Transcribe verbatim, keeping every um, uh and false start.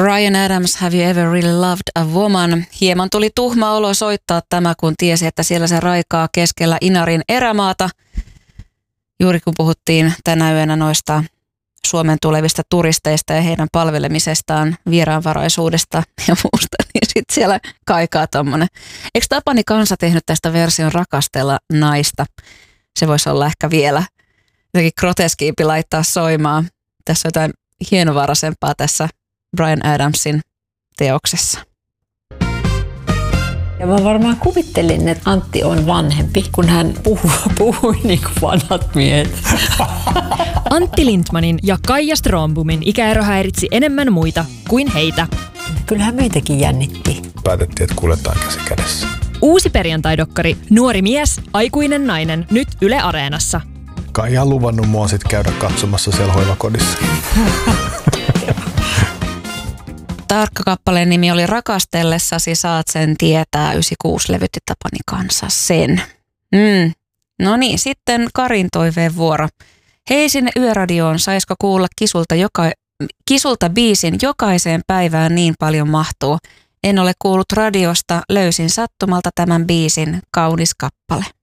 Bryan Adams, Have You Ever Really Loved a Woman? Hieman tuli tuhma olo soittaa tämä, kun tiesi, että siellä se raikaa keskellä Inarin erämaata. Juuri kun puhuttiin tänä yönä noista Suomen tulevista turisteista ja heidän palvelemisestaan, vieraanvaraisuudesta ja muusta, niin sitten siellä kaikaa tommonen. Eikö Tapani Kansa tehnyt tästä version Rakastella naista? Se voisi olla ehkä vielä jotenkin groteskiimpi laittaa soimaan. Tässä on jotain hienovaraisempaa tässä Bryan Adamsin teoksessa. Ja mä varmaan kuvittelin, että Antti on vanhempi, kun hän puhui, puhui niin kuin vanhat miehet. Antti Lindmanin ja Kaija Strömbomin ikäero häiritsi enemmän muita kuin heitä. Kyllähän meitäkin jännitti. Päätettiin, että kuljetaan käsi kädessä. Uusi perjantaidokkari Nuori mies, aikuinen nainen, nyt Yle Areenassa. Kaija on luvannut mua sit käydä katsomassa siellä hoivakodissa. Tarkka kappaleen nimi oli Rakastellessasi saat sen tietää. yhdeksänkymmentäkuusi levytti Tapani Kansa sen. Mm. No niin, sitten Karin toiveen vuoro. Hei sinne Yöradioon, saisko kuulla kisulta, joka, kisulta biisin jokaiseen päivään niin paljon mahtuu. En ole kuullut radiosta, löysin sattumalta tämän biisin, kaunis kappale.